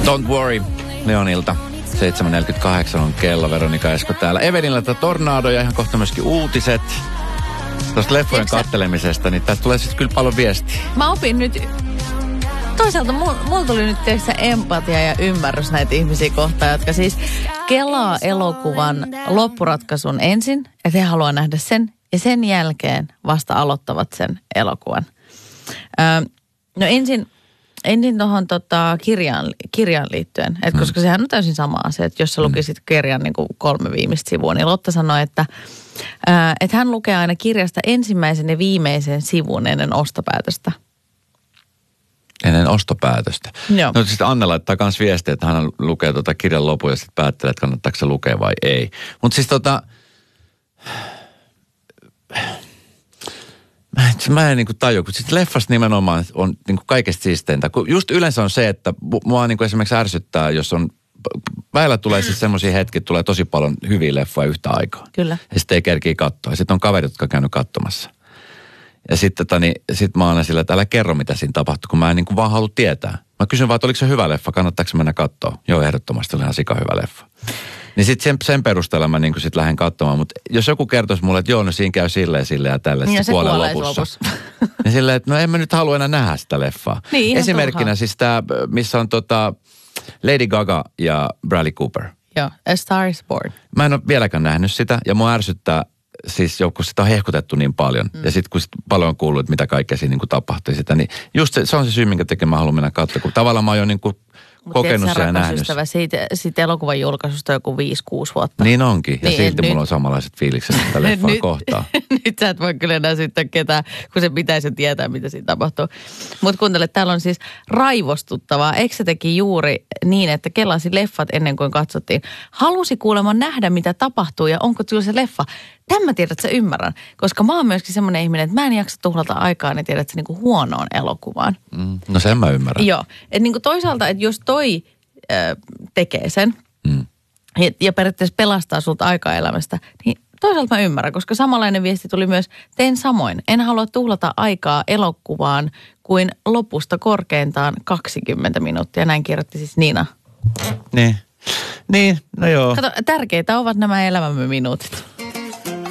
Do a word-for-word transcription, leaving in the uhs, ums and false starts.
Don't worry, Leonilta. seitsemän neljäkymmentäkahdeksan on kello, Veronika Esko täällä. Eveliniltä tornadoja, ihan kohta myöskin uutiset. Tuosta leffojen kattelemisesta, niin tästä tulee sitten kyllä paljon viestiä. Mä opin nyt, toisaalta mulla mul tuli nyt teistä empatia ja ymmärrys näitä ihmisiä kohtaan, jotka siis kelaa elokuvan loppuratkaisun ensin, että he haluaa nähdä sen, ja sen jälkeen vasta aloittavat sen elokuvan. Öö, no ensin... Ensin tuohon tota, kirjaan, kirjaan liittyen, et koska mm. sehän on täysin sama asia, että jos sä lukisit kirjan niin kuin kolme viimeistä sivua, niin Lotta sanoi, että, ää, että hän lukee aina kirjasta ensimmäisen ja viimeisen sivun ennen ostopäätöstä. Ennen ostopäätöstä? Joo. No sitten Anne laittaa myös viestiä, että hän lukee tota kirjan lopun ja sitten päättelee, että kannattaako se lukea vai ei. Mutta siis tota... Mä en niinku tajua, kun sitten leffasta nimenomaan on niinku kaikesta siisteintä. Kun just yleensä on se, että mua niinku esimerkiksi ärsyttää, jos on, väillä tulee siis semmoisia hetkiä, että tulee tosi paljon hyviä leffoja yhtä aikaa. Kyllä. Ja sitten ei kerkiä katsoa. Ja sitten on kaverit, jotka on käynyt katsomassa. Ja sitten tota, niin, sit mä aina sillä, että älä kerro, mitä siinä tapahtui, kun mä en niinku vaan halua tietää. Mä kysyn vaan, että oliko se hyvä leffa, kannattaako mennä katsoa? Joo, ehdottomasti oli ihan sika hyvä leffa. Niin sitten sen, sen perusteella mä niin sit lähden katsomaan. Mutta jos joku kertoisi mulle, että joo, no siinä käy silleen, silleen ja tälle niin se puolen lopussa. lopussa. Niin silleen, että no en mä nyt halua enää nähdä sitä leffaa. Niin, esimerkkinä turhaa. siis tämä, missä on tota Lady Gaga ja Bradley Cooper. Joo, A Star is Born. Mä en ole vieläkään nähnyt sitä ja mua ärsyttää siis kun sitä on hehkutettu niin paljon. Mm. Ja sitten kun sit paljon on kuullut, että mitä kaikkea siinä niin tapahtui sitä, niin just se, se on se syy, minkä takia mä haluan mennä katsomaan. Kun tavallaan mä oon jo niin kuin kokenut sen ja nähnyt. Mutta siitä, siitä elokuvan julkaisusta joku viisi kuusi vuotta. Niin onkin. Ja niin, silti nyt, mulla on samanlaiset fiilikset sitä leffaa nyt, kohtaan. Nyt sä et voi kyllä enää syyttää ketään, kun se pitäisi tietää, mitä siinä tapahtuu. Mutta kuuntele, täällä on siis raivostuttavaa. Eikö se teki juuri niin, että kelasi leffat ennen kuin katsottiin? Halusi kuulemma nähdä, mitä tapahtuu ja onko kyllä se leffa. Tämän mä tiedän, että sä ymmärrän. Koska mä oon myöskin semmoinen ihminen, että mä en jaksa tuhlata aikaa, niin tiedät, että se niinku huonoon elokuvaan. Mm, no sen mä ymmärrän. Joo. Että niinku toisaalta, että jos toi ö, tekee sen mm. ja, ja periaatteessa pelastaa sulta aikaa elämästä, niin toisaalta mä ymmärrän, koska samanlainen viesti tuli myös, teen samoin. En halua tuhlata aikaa elokuvaan kuin lopusta korkeintaan kaksikymmentä minuuttia. Näin kirjoitti siis Niina. Niin. Niin, no joo. Kato, tärkeitä ovat nämä elämämme minuutit.